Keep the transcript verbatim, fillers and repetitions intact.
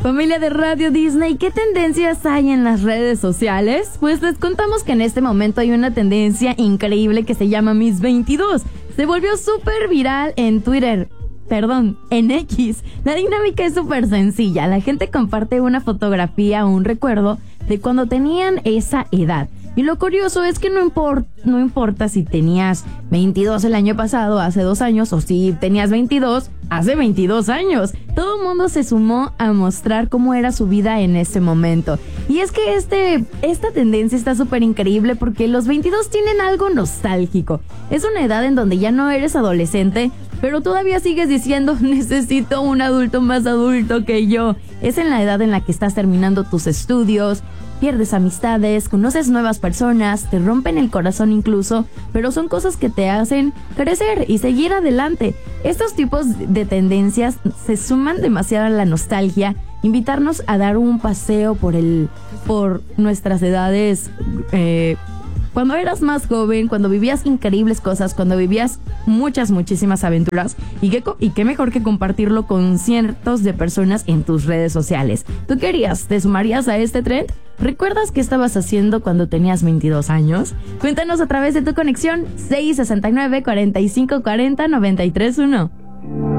Familia de Radio Disney, ¿qué tendencias hay en las redes sociales? Pues les contamos que en este momento hay una tendencia increíble que se llama Mis veintidós. Se volvió súper viral en Twitter. Perdón, en X. La dinámica es súper sencilla. La gente comparte una fotografía o un recuerdo de cuando tenían esa edad. Y lo curioso es que no, import, no importa si tenías veintidós el año pasado, hace dos años, o si tenías veintidós, hace veintidós años. Todo el mundo se sumó a mostrar cómo era su vida en ese momento. Y es que este, esta tendencia está súper increíble porque los veintidós tienen algo nostálgico. Es una edad en donde ya no eres adolescente, pero todavía sigues diciendo, necesito un adulto más adulto que yo. Es en la edad en la que estás terminando tus estudios, pierdes amistades, conoces nuevas personas, te rompen el corazón incluso, pero son cosas que te hacen crecer y seguir adelante. Estos tipos de tendencias se suman demasiado a la nostalgia, invitarnos a dar un paseo por el, por nuestras edades, eh, cuando eras más joven, cuando vivías increíbles cosas, cuando vivías muchas, muchísimas aventuras. Y qué, y qué mejor que compartirlo con cientos de personas en tus redes sociales. ¿Tú qué harías? ¿Te sumarías a este trend? ¿Recuerdas qué estabas haciendo cuando tenías veintidós años? Cuéntanos a través de tu conexión seis sesenta y nueve, cuarenta y cinco cuarenta, noventa y tres uno.